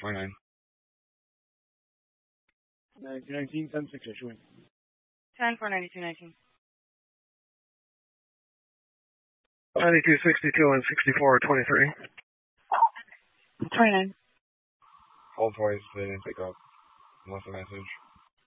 29. 9219, 10-6 issuing. 10 for 9219. 9262 and 6423. 29. Hold twice, they didn't pick up. Unless a message.